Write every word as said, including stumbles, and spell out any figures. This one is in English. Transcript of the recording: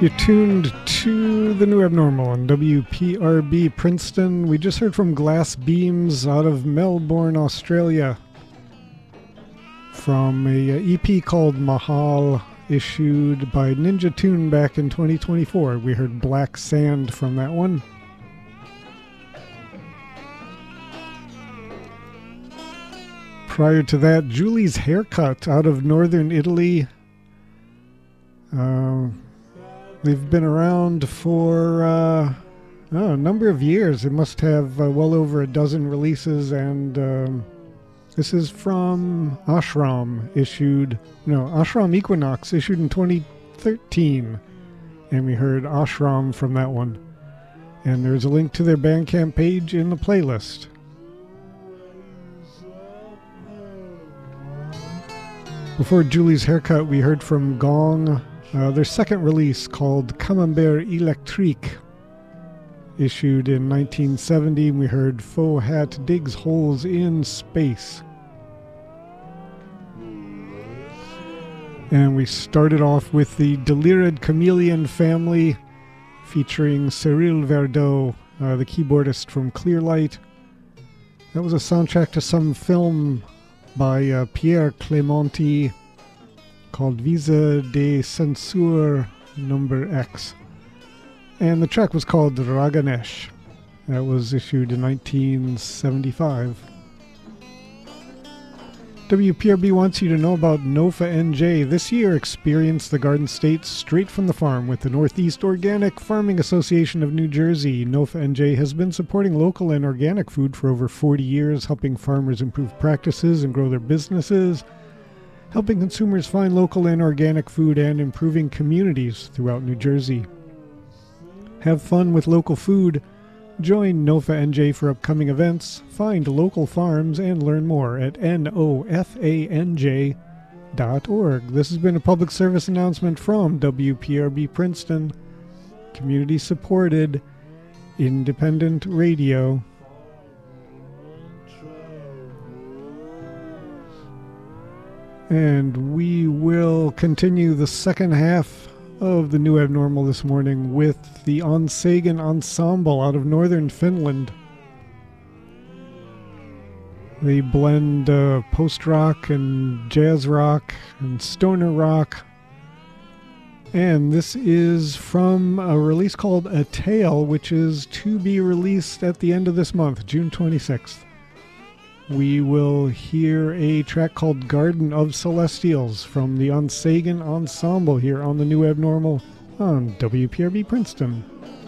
You're tuned to the New Abnormal on W P R B Princeton. We just heard from Glass Beams out of Melbourne, Australia, from a E P called Mahal, issued by Ninja Tune back in twenty twenty-four. We heard Black Sand from that one. Prior to that, Julie's Haircut out of northern Italy. Uh, they've been around for uh, oh, a number of years. They must have uh, well over a dozen releases, and um, this is from Ashram, issued, no, Ashram Equinox, issued in twenty thirteen, and we heard Ashram from that one. And there's a link to their Bandcamp page in the playlist. Before Julie's Haircut, we heard from Gong, uh, their second release called Camembert Electrique, issued in nineteen seventy. We heard Faux Hat Digs Holes in Space. And we started off with the Deliried Chameleon Family, featuring Cyril Verdot, uh, the keyboardist from Clearlight. That was a soundtrack to some film by uh, Pierre Clémenti called Visa de Censure Number X. And the track was called Raganesh. That was issued in nineteen seventy-five. W P R B wants you to know about NOFA N J. This year, experience the Garden State straight from the farm with the Northeast Organic Farming Association of New Jersey. NOFA N J has been supporting local and organic food for over forty years, helping farmers improve practices and grow their businesses, helping consumers find local and organic food, and improving communities throughout New Jersey. Have fun with local food. Join NOFA N J for upcoming events, find local farms, and learn more at N O F A N J dot org. This has been a public service announcement from W P R B Princeton, community-supported, independent radio. And we will continue the second half of the New Abnormal this morning with the Onsagan Ensemble out of northern Finland. They blend uh, post-rock and jazz rock and stoner rock. And this is from a release called A Tale, which is to be released at the end of this month, June twenty-sixth. We will hear a track called Garden of Celestials from the Onsagan Ensemble here on the New Abnormal on W P R B Princeton.